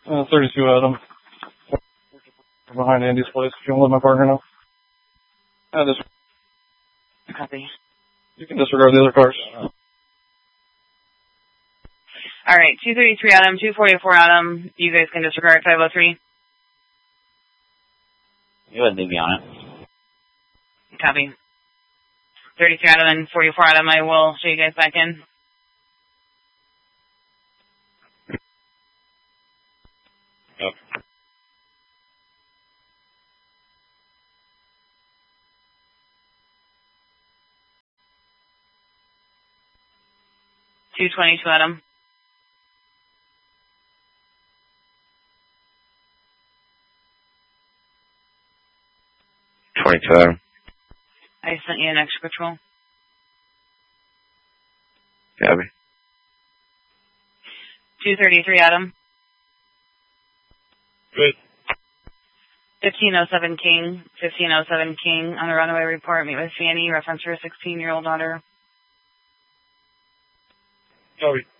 32 Adam. Behind Andy's place. If you want to let my partner know. Copy. You can disregard the other cars. All right, 233 Adam, 244 Adam. You guys can disregard 503. You wouldn't leave me on it. Copy. 33 Adam and 44 Adam, I will show you guys back in. Yep. $222 Adam. $22. I sent you an extra patrol. Copy. 233 Adam. Good. 1507 King. 1507 King on the runaway report. Meet with Fanny. Reference her 16-year-old daughter. Copy.